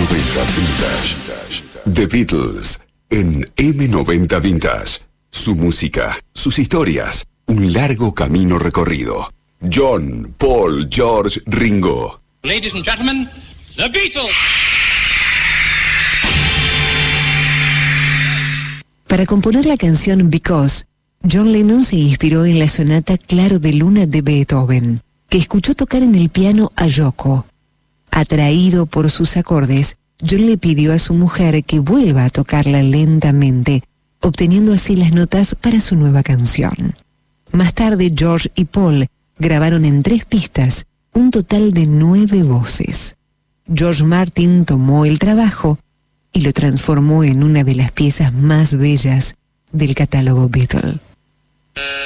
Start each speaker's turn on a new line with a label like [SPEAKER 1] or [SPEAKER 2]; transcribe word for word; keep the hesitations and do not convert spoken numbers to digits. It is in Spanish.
[SPEAKER 1] noventa Vintage. The Beatles en eme noventa Vintage. Su música, sus historias, un largo camino recorrido. John, Paul, George, Ringo.
[SPEAKER 2] Ladies and gentlemen, The Beatles.
[SPEAKER 3] Para componer la canción Because, John Lennon se inspiró en la sonata Claro de Luna de Beethoven, que escuchó tocar en el piano a Yoko. Atraído por sus acordes, John le pidió a su mujer que vuelva a tocarla lentamente, obteniendo así las notas para su nueva canción. Más tarde, George y Paul grabaron en tres pistas un total de nueve voces. George Martin tomó el trabajo y lo transformó en una de las piezas más bellas del catálogo Beatle.